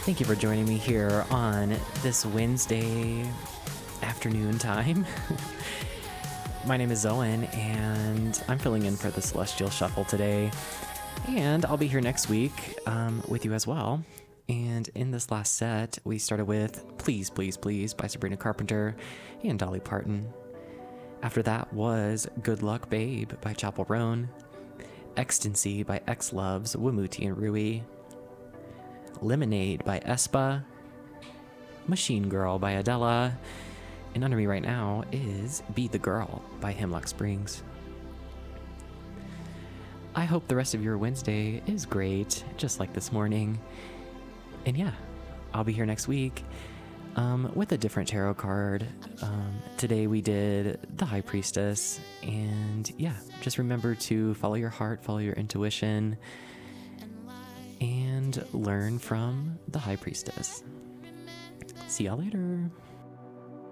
Thank you for joining me here on this Wednesday afternoon time. My name is Owen, and I'm filling in for the Celestial Shuffle today. And I'll be here next week with you as well. And in this last set, we started with Please, Please, Please by Sabrina Carpenter and Dolly Parton. After that was Good Luck Babe by Chappell Roan, Ecstasy by X-Loves, Wamuti and Rui, Lemonade by Espa, Machine Girl by Adela, and under me right now is Be the Girl by Hemlock Springs. I hope the rest of your Wednesday is great, just like this morning. And yeah, I'll be here next week with a different tarot card. Today we did the High Priestess, and yeah, just remember to follow your heart, follow your intuition, and learn from the High Priestess. See y'all later.